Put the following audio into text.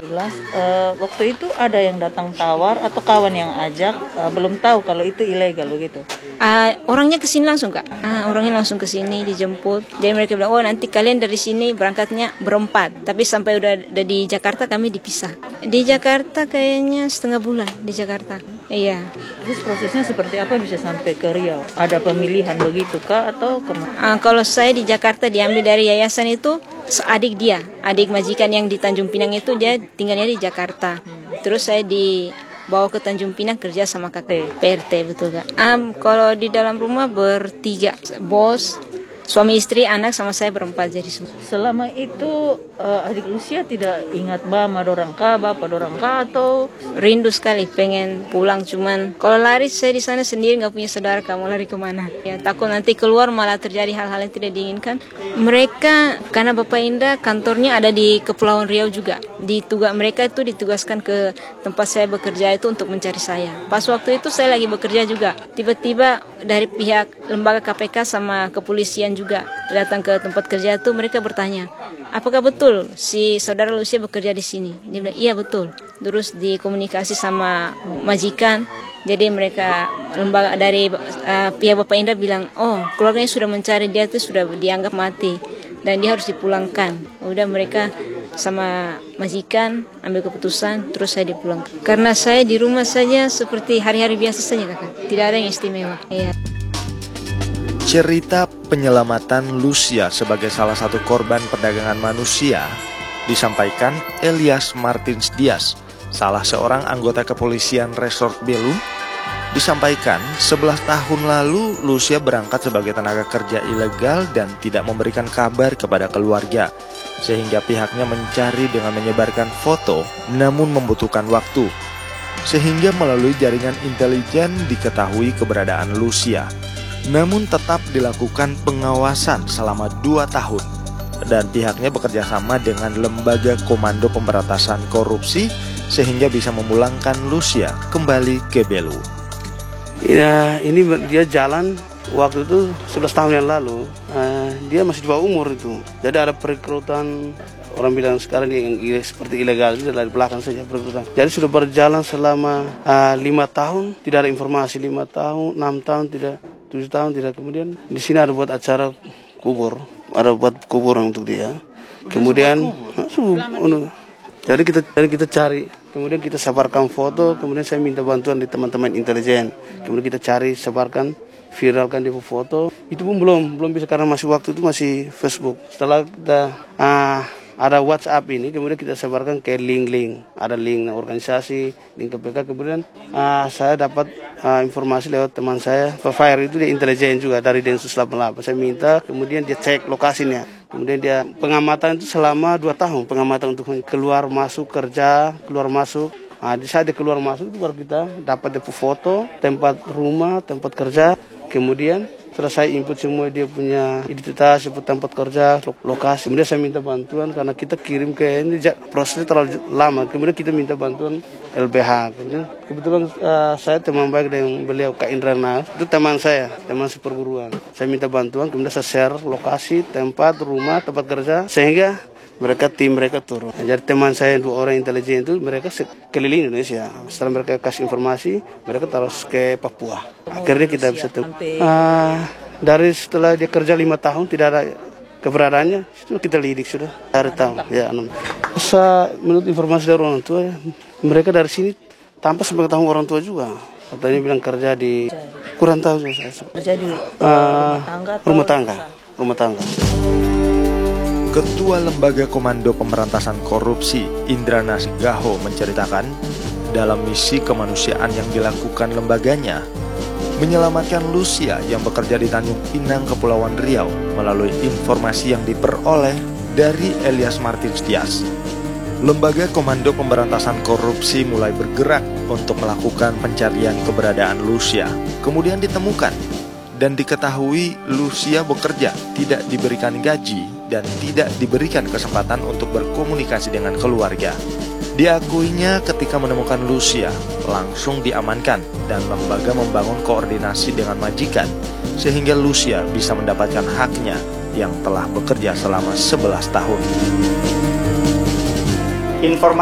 Waktu itu ada yang datang tawar atau kawan yang ajak, belum tahu kalau itu ilegal begitu. Orangnya kesini langsung Kak. Orangnya langsung kesini dijemput. Jadi mereka bilang, oh nanti kalian dari sini berangkatnya berempat. Tapi sampai udah di Jakarta kami dipisah. Di Jakarta kayaknya setengah bulan di Jakarta. Iya. Terus prosesnya seperti apa bisa sampai ke Riau? Ada pemilihan begitu kah atau kemana? Kalau saya di Jakarta diambil dari yayasan itu adik majikan yang di Tanjung Pinang itu dia tinggalnya di Jakarta. Terus saya dibawa ke Tanjung Pinang kerja sama kakak PRT betul Kak. Kalau di dalam rumah bertiga, bos, suami istri, anak sama saya berempat jadi semua. Selama itu adik Lucia tidak ingat mama dorang kah, bapak dorang kah atau rindu sekali pengen pulang, cuman kalau lari saya di sana sendiri nggak punya saudara, kamu lari kemana? Ya takut nanti keluar malah terjadi hal-hal yang tidak diinginkan. Mereka karena Bapak Indra kantornya ada di Kepulauan Riau juga. Mereka itu ditugaskan ke tempat saya bekerja itu untuk mencari saya. Pas waktu itu saya lagi bekerja juga. Tiba-tiba dari pihak lembaga KPK sama kepolisian juga datang ke tempat kerja itu, mereka bertanya, apakah betul si saudara Lucia bekerja di sini? Dia bilang, iya betul. Terus dikomunikasi sama majikan. Jadi mereka lembaga dari pihak Bapak Indra bilang, oh keluarganya sudah mencari dia, itu sudah dianggap mati dan dia harus dipulangkan. Udah mereka sama majikan ambil keputusan, terus saya dipulangkan. Karena saya di rumah saja seperti hari-hari biasa saja Kakak, tidak ada yang istimewa. Iya. Cerita penyelamatan Lucia sebagai salah satu korban perdagangan manusia disampaikan Elias Martins Dias, salah seorang anggota kepolisian Resort Belu. Disampaikan 11 tahun lalu Lucia berangkat sebagai tenaga kerja ilegal dan tidak memberikan kabar kepada keluarga, sehingga pihaknya mencari dengan menyebarkan foto namun membutuhkan waktu, sehingga melalui jaringan intelijen diketahui keberadaan Lucia. Namun tetap dilakukan pengawasan selama 2 tahun dan pihaknya bekerja sama dengan Lembaga Komando Pemberantasan Korupsi sehingga bisa memulangkan Lucia kembali ke Belu. Ya, ini dia jalan waktu itu 11 tahun yang lalu. Dia masih di bawah umur itu. Jadi ada perekrutan, orang bilang sekarang yang seperti ilegal itu dari belakang saja perekrutan. Jadi sudah berjalan selama 5 tahun, tidak ada informasi. 5 tahun, 6 tahun tidak, 7 tahun tidak. Kemudian di sini ada buat acara kubur, ada buat kuburan untuk dia. Kemudian jadi kita cari, kemudian kita sebarkan foto, kemudian saya minta bantuan di teman-teman intelijen. Kemudian kita cari, sebarkan, viralkan dia foto. Itu pun belum bisa karena masih waktu itu masih Facebook. Setelah kita ada WhatsApp ini, kemudian kita sebarkan ke link. Ada link organisasi, link KPK. Kemudian saya dapat informasi lewat teman saya, Pak Fire itu dia intelijen juga dari Densus 88. Saya minta, kemudian dia cek lokasinya. Kemudian dia pengamatan itu selama 2 tahun, pengamatan untuk keluar masuk kerja, keluar masuk. Di saat dia keluar masuk itu baru kita dapat dia foto, tempat rumah, tempat kerja. Kemudian selesai input semua dia punya identitas, tempat kerja, lokasi. Kemudian saya minta bantuan karena kita kirim ke ini prosesnya terlalu lama. Kemudian kita minta bantuan LBH. Kebetulan saya teman baik dengan beliau Kak Indra Nas, itu teman saya, teman seperguruan. Saya minta bantuan, kemudian saya share lokasi, tempat, rumah, tempat kerja, sehingga tim mereka turun. Jadi teman saya 2 orang intelijen itu mereka keliling Indonesia. Setelah mereka kasih informasi, mereka terus ke Papua. Akhirnya kita bisa dari setelah dia kerja 5 tahun tidak ada keberadaannya, itu kita lidik sudah dari tahun. Ya, menurut informasi dari orang tua, mereka dari sini tanpa sepengetahuan orang tua juga. Katanya bilang kerja di kurang tahu saya. Kerja di rumah tangga. Ketua Lembaga Komando Pemberantasan Korupsi Indranas Gaho menceritakan dalam misi kemanusiaan yang dilakukan lembaganya menyelamatkan Lucia yang bekerja di Tanjung Pinang, Kepulauan Riau melalui informasi yang diperoleh dari Elias Martins Dias. Lembaga Komando Pemberantasan Korupsi mulai bergerak untuk melakukan pencarian keberadaan Lucia. Kemudian ditemukan dan diketahui Lucia bekerja, tidak diberikan gaji dan tidak diberikan kesempatan untuk berkomunikasi dengan keluarga. Diakuinya ketika menemukan Lucia, langsung diamankan dan lembaga membangun koordinasi dengan majikan sehingga Lucia bisa mendapatkan haknya yang telah bekerja selama 11 tahun.